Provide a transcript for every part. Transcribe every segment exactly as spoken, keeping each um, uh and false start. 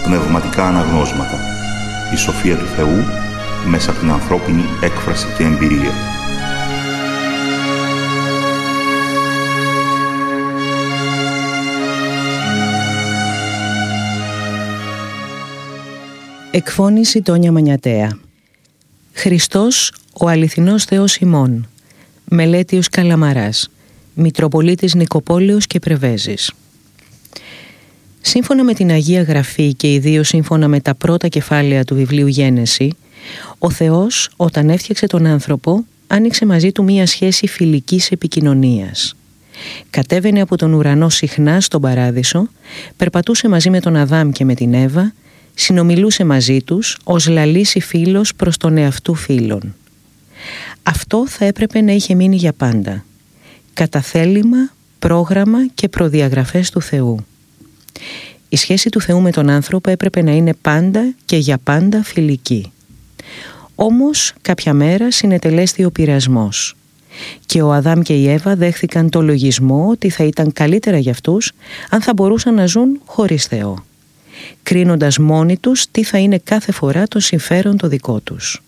πνευματικά αναγνώσματα. Η σοφία του Θεού μέσα από την ανθρώπινη έκφραση και εμπειρία. Εκφώνηση Τόνια Μανιατέα. Χριστός ο αληθινός Θεός ημών. Μελέτιος Καλαμαράς. Μητροπολίτης Νικοπόλεως και Πρεβέζης. Σύμφωνα με την Αγία Γραφή και ιδίως σύμφωνα με τα πρώτα κεφάλαια του βιβλίου Γένεση, ο Θεός όταν έφτιαξε τον άνθρωπο άνοιξε μαζί του μία σχέση φιλικής επικοινωνίας. Κατέβαινε από τον ουρανό συχνά στον παράδεισο, περπατούσε μαζί με τον Αδάμ και με την Εύα, συνομιλούσε μαζί τους ως λαλήσει φίλος προς τον εαυτού φίλον. Αυτό θα έπρεπε να είχε μείνει για πάντα. Κατά θέλημα, πρόγραμμα και προδιαγραφές του Θεού. Η σχέση του Θεού με τον άνθρωπο έπρεπε να είναι πάντα και για πάντα φιλική. Όμως κάποια μέρα συνετελέστη ο πειρασμός και ο Αδάμ και η Εύα δέχθηκαν το λογισμό ότι θα ήταν καλύτερα για αυτούς αν θα μπορούσαν να ζουν χωρίς Θεό, κρίνοντας μόνοι τους τι θα είναι κάθε φορά το συμφέρον το δικό τους.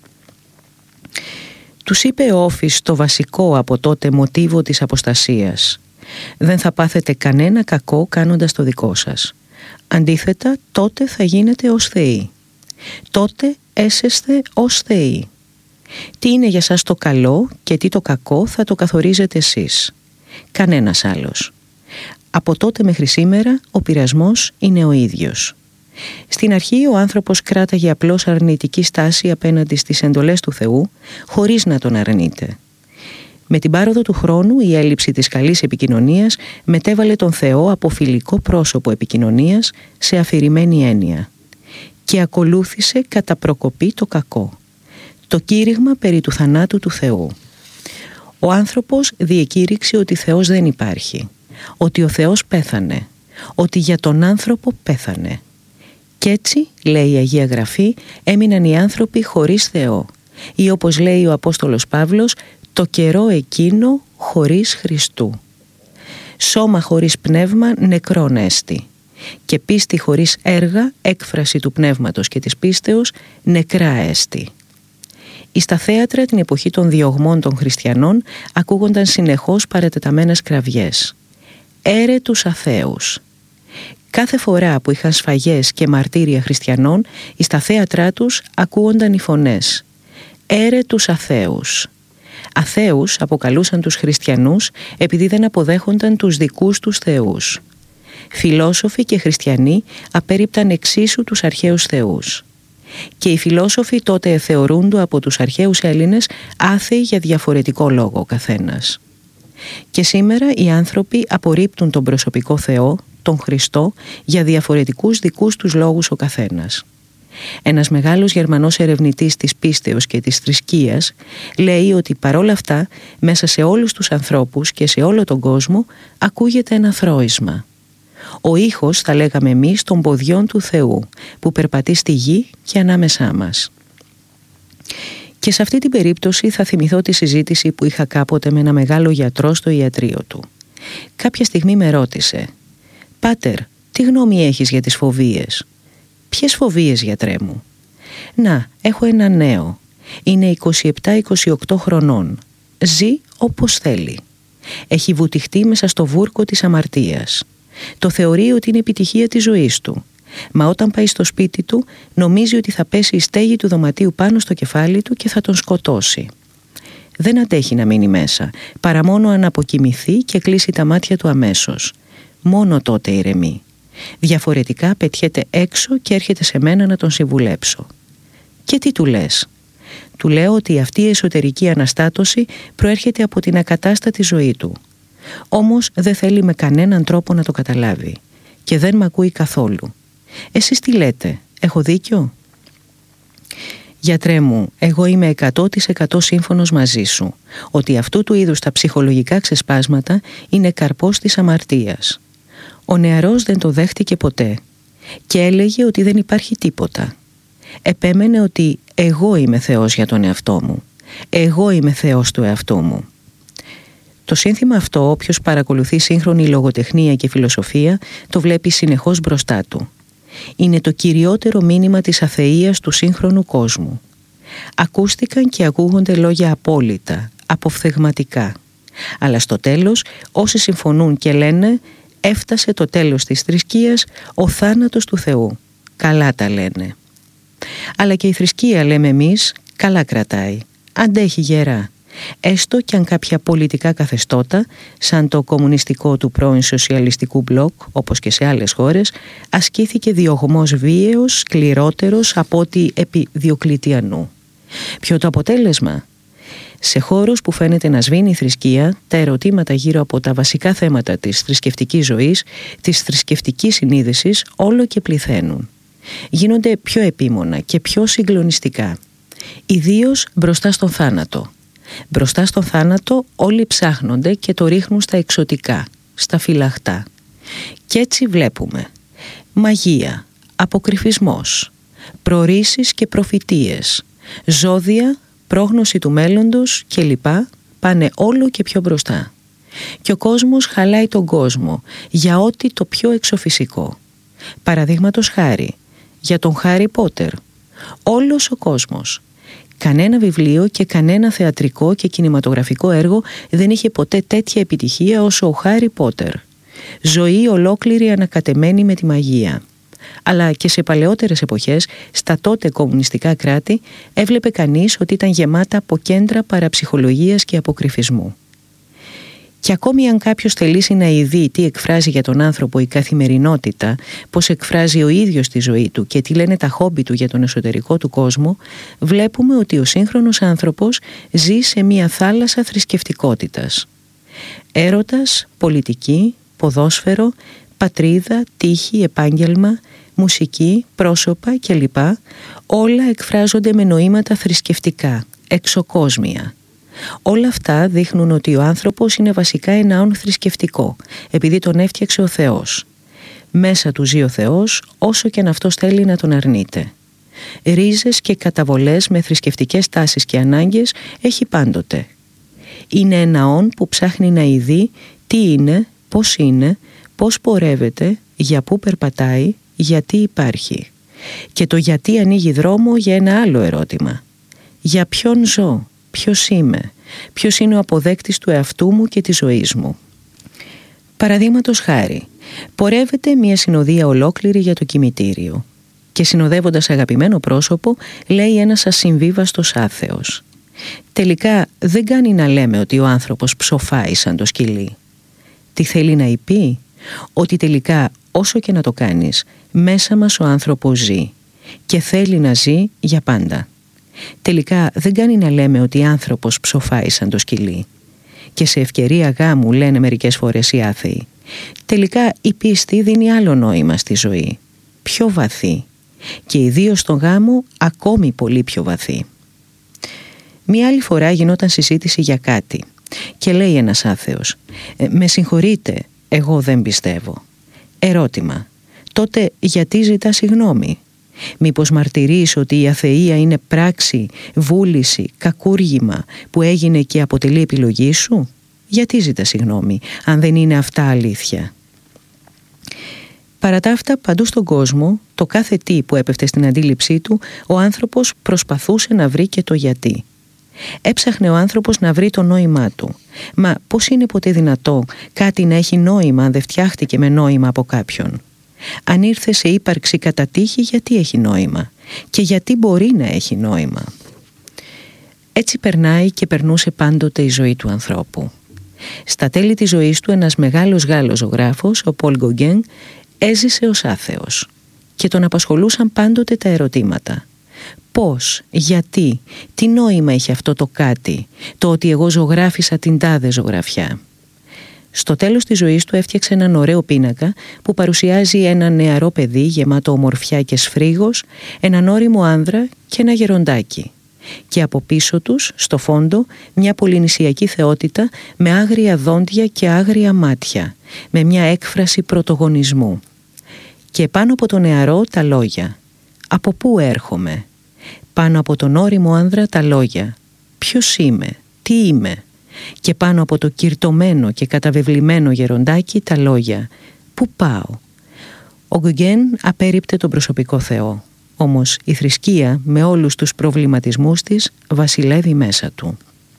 Τους είπε ο Όφης το βασικό από τότε μοτίβο της αποστασίας: δεν θα πάθετε κανένα κακό κάνοντας το δικό σας. Αντίθετα, τότε θα γίνετε ως θεοί. Τότε έσεστε ως θεοί. Τι είναι για σας το καλό και τι το κακό θα το καθορίζετε εσείς. Κανένας άλλος. Από τότε μέχρι σήμερα ο πειρασμός είναι ο ίδιος. Στην αρχή ο άνθρωπος κράταγε απλώς αρνητική στάση απέναντι στις εντολές του Θεού, χωρίς να τον αρνείται. Με την πάροδο του χρόνου η έλλειψη της καλής επικοινωνίας μετέβαλε τον Θεό από φιλικό πρόσωπο επικοινωνίας σε αφηρημένη έννοια και ακολούθησε κατά προκοπή το κακό, το κήρυγμα περί του θανάτου του Θεού. Ο άνθρωπος διεκήρυξε ότι Θεός δεν υπάρχει, ότι ο Θεός πέθανε, ότι για τον άνθρωπο πέθανε. Κι έτσι, λέει η Αγία Γραφή, έμειναν οι άνθρωποι χωρίς Θεό, ή όπως λέει ο Απόστολος Παύλος, το καιρό εκείνο χωρίς Χριστού. Σώμα χωρίς πνεύμα νεκρόν έστι, και πίστη χωρίς έργα, έκφραση του πνεύματος και της πίστεως, νεκρά έστι. Εις τα θέατρα την εποχή των διωγμών των χριστιανών ακούγονταν συνεχώς παρατεταμένες κραυγές. «Έρε τους αθέους». Κάθε φορά που είχαν σφαγές και μαρτύρια χριστιανών, εις τα θέατρά τους ακούγονταν οι φωνές «Έρε τους αθέους». Αθέους αποκαλούσαν τους χριστιανούς επειδή δεν αποδέχονταν τους δικούς τους θεούς. Φιλόσοφοι και χριστιανοί απέρριπταν εξίσου τους αρχαίους θεούς. Και οι φιλόσοφοι τότε θεωρούνται από τους αρχαίους Έλληνες άθεοι για διαφορετικό λόγο ο καθένας. Και σήμερα οι άνθρωποι απορρίπτουν τον προσωπικό Θεό, τον Χριστό, για διαφορετικούς δικούς τους λόγους ο καθένας. Ένας μεγάλος Γερμανός ερευνητής της πίστεως και της θρησκείας λέει ότι παρόλα αυτά μέσα σε όλους τους ανθρώπους και σε όλο τον κόσμο ακούγεται ένα θρώισμα. Ο ήχος, θα λέγαμε εμείς, των ποδιών του Θεού που περπατεί στη γη και ανάμεσά μας. Και σε αυτή την περίπτωση θα θυμηθώ τη συζήτηση που είχα κάποτε με ένα μεγάλο γιατρό στο ιατρείο του. Κάποια στιγμή με ρώτησε: «Πάτερ, τι γνώμη έχεις για τις φοβίες?» «Ποιες φοβίες, γιατρέ μου?» «Να, έχω ένα νέο. Είναι είκοσι επτά είκοσι οκτώ χρονών. Ζει όπως θέλει. Έχει βουτυχτεί μέσα στο βούρκο της αμαρτίας. Το θεωρεί ότι είναι επιτυχία της ζωής του. Μα όταν πάει στο σπίτι του νομίζει ότι θα πέσει η στέγη του δωματίου πάνω στο κεφάλι του και θα τον σκοτώσει. Δεν αντέχει να μείνει μέσα, παρά μόνο αν αποκοιμηθεί και κλείσει τα μάτια του αμέσως. Μόνο τότε ηρεμεί. Διαφορετικά πετιέται έξω και έρχεται σε μένα να τον συμβουλέψω». «Και τι του λες?» «Του λέω ότι αυτή η εσωτερική αναστάτωση προέρχεται από την ακατάστατη ζωή του. Όμως δεν θέλει με κανέναν τρόπο να το καταλάβει και δεν μ' ακούει καθόλου. Εσείς τι λέτε, έχω δίκιο?» «Γιατρέ μου, εγώ είμαι εκατό τοις εκατό σύμφωνος μαζί σου ότι αυτού του είδους τα ψυχολογικά ξεσπάσματα είναι καρπός της αμαρτίας. Ο νεαρός δεν το δέχτηκε ποτέ και έλεγε ότι δεν υπάρχει τίποτα. Επέμενε ότι εγώ είμαι Θεός για τον εαυτό μου. Εγώ είμαι Θεός του εαυτού μου». Το σύνθημα αυτό, όποιος παρακολουθεί σύγχρονη λογοτεχνία και φιλοσοφία, το βλέπει συνεχώς μπροστά του. είναι το κυριότερο μήνυμα της αθείας του σύγχρονου κόσμου. Ακούστηκαν και ακούγονται λόγια απόλυτα, αποφθεγματικά. Αλλά στο τέλος όσοι συμφωνούν και λένε «Έφτασε το τέλος της θρησκείας, ο θάνατος του Θεού». Καλά τα λένε. Αλλά και η θρησκεία, λέμε εμείς, καλά κρατάει. Αντέχει γερά. Έστω κι αν κάποια πολιτικά καθεστώτα, σαν το κομμουνιστικό του πρώην σοσιαλιστικού μπλοκ, όπως και σε άλλες χώρες, ασκήθηκε διωγμός βίαιος, σκληρότερος από ό,τι επί Διοκλητιανού. Ποιο το αποτέλεσμα? Σε χώρους που φαίνεται να σβήνει η θρησκεία, τα ερωτήματα γύρω από τα βασικά θέματα της θρησκευτικής ζωής, της θρησκευτικής συνείδησης, όλο και πληθαίνουν. Γίνονται πιο επίμονα και πιο συγκλονιστικά. Ιδίως μπροστά στον θάνατο. Μπροστά στον θάνατο όλοι ψάχνονται και το ρίχνουν στα εξωτικά, στα φυλαχτά. Κι έτσι βλέπουμε μαγεία, αποκρυφισμός, προορίσεις και προφητείες, ζώδια, πρόγνωση του μέλλοντος κλπ. Πάνε όλο και πιο μπροστά. Και ο κόσμος χαλάει τον κόσμο για ό,τι το πιο εξωφυσικό. Παραδείγματος χάρη, για τον Χάρι Πότερ. Όλος ο κόσμος. Κανένα βιβλίο και κανένα θεατρικό και κινηματογραφικό έργο δεν είχε ποτέ τέτοια επιτυχία όσο ο Χάρι Πότερ. Ζωή ολόκληρη ανακατεμένη με τη μαγεία. Αλλά και σε παλαιότερες εποχές, στα τότε κομμουνιστικά κράτη, έβλεπε κανείς ότι ήταν γεμάτα από κέντρα παραψυχολογίας και αποκρυφισμού. Και ακόμη αν κάποιος θελήσει να ειδεί τι εκφράζει για τον άνθρωπο η καθημερινότητα, πώς εκφράζει ο ίδιος τη ζωή του και τι λένε τα χόμπι του για τον εσωτερικό του κόσμο, βλέπουμε ότι ο σύγχρονος άνθρωπος ζει σε μια θάλασσα θρησκευτικότητας. Έρωτας, πολιτική, ποδόσφαιρο, πατρίδα, τύχη, επάγγελμα, μουσική, πρόσωπα κλπ. Όλα εκφράζονται με νοήματα θρησκευτικά, εξωκόσμια. Όλα αυτά δείχνουν ότι ο άνθρωπος είναι βασικά ένα όν θρησκευτικό, επειδή τον έφτιαξε ο Θεός. Μέσα του ζει ο Θεός, όσο και αν αυτός θέλει να τον αρνείται. Ρίζες και καταβολές με θρησκευτικές τάσεις και ανάγκες έχει πάντοτε. Είναι ένα όν που ψάχνει να ειδεί τι είναι, πώς είναι, πώς πορεύεται, για πού περπατάει, γιατί υπάρχει. Και το γιατί ανοίγει δρόμο για ένα άλλο ερώτημα. Για ποιον ζω? Ποιος είμαι? Ποιος είναι ο αποδέκτης του εαυτού μου και της ζωής μου? Παραδείγματος χάρη, πορεύεται μια συνοδεία ολόκληρη για το κημητήριο και συνοδεύοντας αγαπημένο πρόσωπο λέει ένας ασυμβίβαστος άθεος. Τελικά δεν κάνει να λέμε ότι ο άνθρωπος ψοφάει σαν το σκυλί. Τι θέλει να είπε? Ότι τελικά όσο και να το κάνεις, μέσα μας ο άνθρωπος ζει και θέλει να ζει για πάντα. Τελικά δεν κάνει να λέμε ότι άνθρωπος ψοφάει σαν το σκυλί. Και σε ευκαιρία γάμου λένε μερικές φορές οι άθεοι. Τελικά η πίστη δίνει άλλο νόημα στη ζωή. Πιο βαθύ. Και ιδίως στον γάμο ακόμη πολύ πιο βαθύ. Μία άλλη φορά γινόταν συζήτηση για κάτι. Και λέει ένας άθεος, ε, «Με συγχωρείτε, εγώ δεν πιστεύω». Ερώτημα, τότε γιατί ζητά συγγνώμη? Μήπως μαρτυρείς ότι η αθεία είναι πράξη, βούληση, κακούργημα που έγινε και αποτελεί επιλογή σου? Γιατί ζητά συγγνώμη, αν δεν είναι αυτά αλήθεια? Παρά τα αυτά, παντού στον κόσμο, το κάθε τι που έπεφτε στην αντίληψή του, ο άνθρωπος προσπαθούσε να βρει και το γιατί. Έψαχνε ο άνθρωπος να βρει το νόημά του. Μα πώς είναι ποτέ δυνατό κάτι να έχει νόημα αν δεν φτιάχτηκε με νόημα από κάποιον? Αν ήρθε σε ύπαρξη κατά τύχη, γιατί έχει νόημα? Και γιατί μπορεί να έχει νόημα? Έτσι περνάει και περνούσε πάντοτε η ζωή του ανθρώπου. Στα τέλη της ζωής του ένας μεγάλος Γάλλος ζωγράφος, ο Πολ Γκογκέν, έζησε ως άθεος και τον απασχολούσαν πάντοτε τα ερωτήματα. Πώς, γιατί, τι νόημα έχει αυτό το κάτι, το ότι εγώ ζωγράφισα την τάδε ζωγραφιά? Στο τέλος της ζωής του έφτιαξε έναν ωραίο πίνακα που παρουσιάζει ένα νεαρό παιδί γεμάτο ομορφιά και σφρίγος, έναν ώριμο άνδρα και ένα γεροντάκι. Και από πίσω τους, στο φόντο, μια πολυνησιακή θεότητα με άγρια δόντια και άγρια μάτια, με μια έκφραση πρωτογονισμού. Και πάνω από τον νεαρό τα λόγια. Από πού έρχομαι? Πάνω από τον ώριμο άνδρα τα λόγια. Ποιος είμαι? Τι είμαι? Και πάνω από το κυρτωμένο και καταβεβλημένο γεροντάκι τα λόγια. Πού πάω? Ο Γκογέν απέρριπτε τον προσωπικό Θεό, όμως η θρησκεία με όλους τους προβληματισμούς της βασιλεύει μέσα του.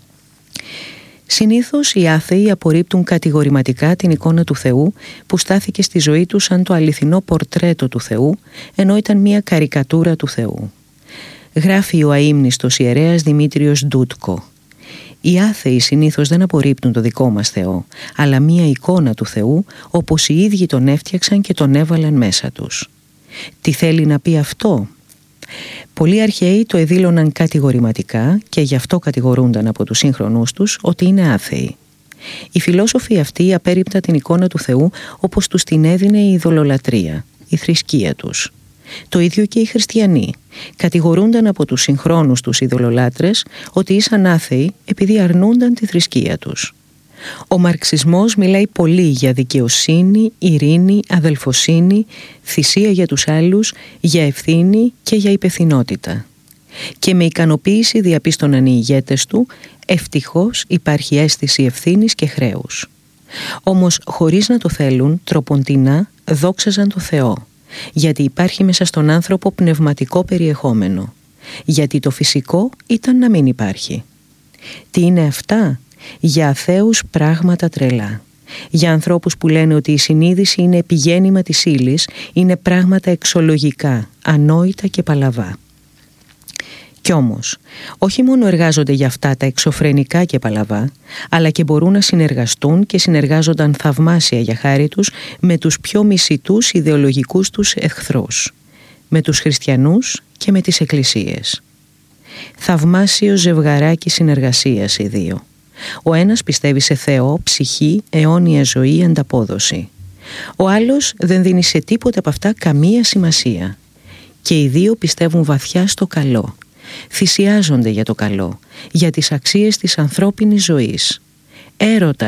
Συνήθως οι άθεοι απορρίπτουν κατηγορηματικά την εικόνα του Θεού που στάθηκε στη ζωή του σαν το αληθινό πορτρέτο του Θεού, ενώ ήταν μια καρικατούρα του Θεού. Γράφει ο αείμνηστος ιερέας Δημήτριος Ντούτκο: «Οι άθεοι συνήθως δεν απορρίπτουν το δικό μας Θεό, αλλά μια εικόνα του Θεού όπως οι ίδιοι τον έφτιαξαν και τον έβαλαν μέσα τους». Τι θέλει να πει αυτό? Πολλοί αρχαίοι το εδήλωναν κατηγορηματικά και γι' αυτό κατηγορούνταν από τους σύγχρονούς τους ότι είναι άθεοι. Οι φιλόσοφοι αυτοί απέρριπταν την εικόνα του Θεού όπως τους την έδινε η ειδωλολατρεία, η θρησκεία τους. Το ίδιο και οι χριστιανοί. Κατηγορούνταν από τους συγχρόνους τους ειδωλολάτρες ότι ήσαν άθεοι επειδή αρνούνταν τη θρησκεία τους. Ο μαρξισμός μιλάει πολύ για δικαιοσύνη, ειρήνη, αδελφοσύνη, θυσία για τους άλλους, για ευθύνη και για υπευθυνότητα. Και με ικανοποίηση διαπίστωναν οι ηγέτες του, ευτυχώς υπάρχει αίσθηση ευθύνης και χρέους. Όμως χωρίς να το θέλουν, τροποντινά δόξαζαν το Θεό, γιατί υπάρχει μέσα στον άνθρωπο πνευματικό περιεχόμενο, γιατί το φυσικό ήταν να μην υπάρχει. Τι είναι αυτά? Για αθέους πράγματα τρελά. Για ανθρώπους που λένε ότι η συνείδηση είναι επιγέννημα της ύλης, είναι πράγματα εξολογικά, ανόητα και παλαβά. Κι όμως, όχι μόνο εργάζονται για αυτά τα εξωφρενικά και παλαβά, αλλά και μπορούν να συνεργαστούν και συνεργάζονταν θαυμάσια για χάρη τους με τους πιο μισητούς ιδεολογικούς τους εχθρούς, με τους χριστιανούς και με τις εκκλησίες. Θαυμάσιο ζευγαράκι συνεργασίας οι δύο. Ο ένας πιστεύει σε Θεό, ψυχή, αιώνια ζωή, ανταπόδοση. Ο άλλος δεν δίνει σε τίποτα από αυτά καμία σημασία. Και οι δύο πιστεύουν βαθιά στο καλό. Θυσιάζονται για το καλό, για τις αξίες της ανθρώπινης ζωής. Έρωτα